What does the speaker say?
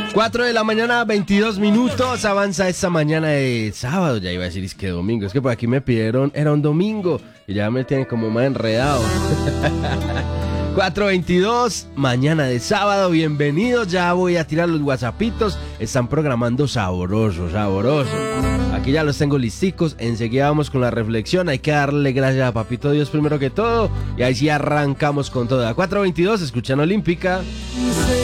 4 de la mañana, 22 minutos, avanza esta mañana de sábado, ya iba a decir es que domingo, es que por aquí me pidieron, era un domingo, y ya me tienen como más enredado. 4:22, mañana de sábado, bienvenidos, ya voy a tirar los whatsappitos, están programando sabroso. Aquí ya los tengo listicos, enseguida vamos con la reflexión, hay que darle gracias a Papito Dios primero que todo, y ahí sí arrancamos con todo. A 4:22, escuchan Olímpica.